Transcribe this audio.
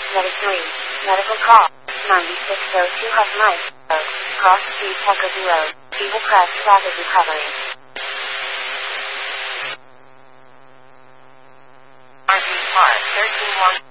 Medic 3. Medical call. 9602 Huff Mike. Cross Street Tuckerton Road. Beaver Crest Traffic Recovery. RV Park 13-1.